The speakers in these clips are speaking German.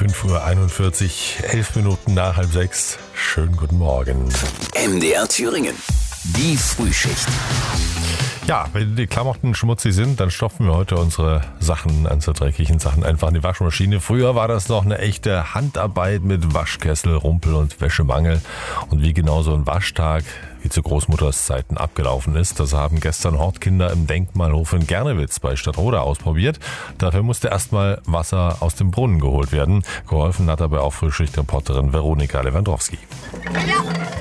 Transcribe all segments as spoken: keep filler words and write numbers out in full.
fünf Uhr einundvierzig, elf Minuten nach halb sechs. Schönen guten Morgen. M D R Thüringen, die Frühschicht. Ja, wenn die Klamotten schmutzig sind, dann stopfen wir heute unsere Sachen, unsere dreckigen Sachen einfach in die Waschmaschine. Früher war das noch eine echte Handarbeit mit Waschkessel, Rumpel und Wäschemangel. Und wie genau so ein Waschtag wie zu Großmutters Zeiten abgelaufen ist, das haben gestern Hortkinder im Denkmalhof in Gernewitz bei Stadtroda ausprobiert. Dafür musste erstmal Wasser aus dem Brunnen geholt werden. Geholfen hat dabei auch Frühschicht-Reporterin Veronika Lewandowski. Ja.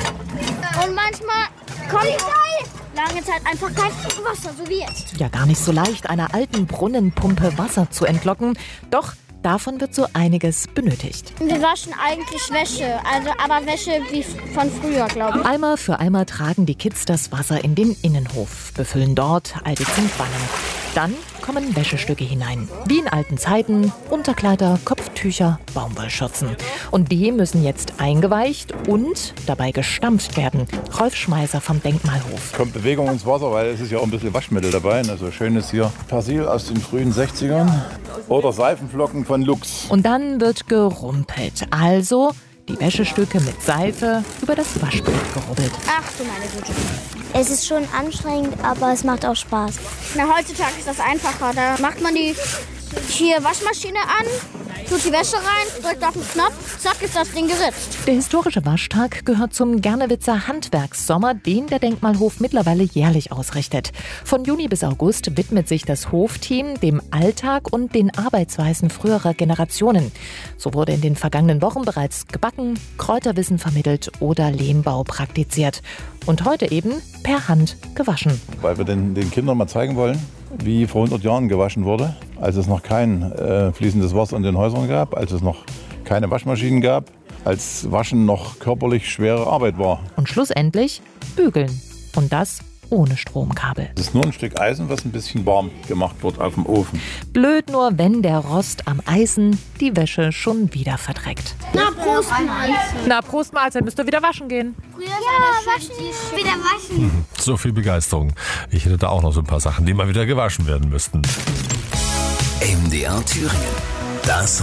Und manchmal kommt lange Zeit einfach kein Wasser, so wie jetzt. Ja, gar nicht so leicht, einer alten Brunnenpumpe Wasser zu entlocken. Doch davon wird so einiges benötigt. Wir waschen eigentlich Wäsche, also aber Wäsche wie von früher, glaube ich. Eimer für Eimer tragen die Kids das Wasser in den Innenhof, befüllen dort alte Zinkwannen. Dann kommen Wäschestücke hinein. Wie in alten Zeiten, Unterkleider, Kopftücher, Baumwollschürzen. Und die müssen jetzt eingeweicht und dabei gestampft werden. Rolf Schmeißer vom Denkmalhof. Kommt Bewegung ins Wasser, weil es ist ja auch ein bisschen Waschmittel dabei. Also schönes hier Persil aus den frühen sechzigern oder Seifenflocken von Lux. Und dann wird gerumpelt. Also die Wäschestücke mit Seife über das Waschbrett gerubbelt. Ach du meine Güte. Es ist schon anstrengend, aber es macht auch Spaß. Na, heutzutage ist das einfacher. Da macht man die hier Waschmaschine an, tut die Wäsche rein, drückt auf den Knopf, zack, ist das Ding geritzt. Der historische Waschtag gehört zum Gernewitzer Handwerkssommer, den der Denkmalhof mittlerweile jährlich ausrichtet. Von Juni bis August widmet sich das Hofteam dem Alltag und den Arbeitsweisen früherer Generationen. So wurde in den vergangenen Wochen bereits gebacken, Kräuterwissen vermittelt oder Lehmbau praktiziert. Und heute eben per Hand gewaschen. Weil wir den, den Kindern mal zeigen wollen, wie vor hundert Jahren gewaschen wurde, als es noch kein äh, fließendes Wasser in den Häusern gab, als es noch keine Waschmaschinen gab, als Waschen noch körperlich schwere Arbeit war. Und schlussendlich bügeln. Und das ohne Stromkabel. Das ist nur ein Stück Eisen, was ein bisschen warm gemacht wird auf dem Ofen. Blöd nur, wenn der Rost am Eisen die Wäsche schon wieder verdreckt. Na, Prost, Mahlzeit. Na, Prost Mahlzeit, müsst ihr wieder waschen gehen? Ja, waschen, wieder waschen. So viel Begeisterung. Ich hätte da auch noch so ein paar Sachen, die mal wieder gewaschen werden müssten. M D R Thüringen, das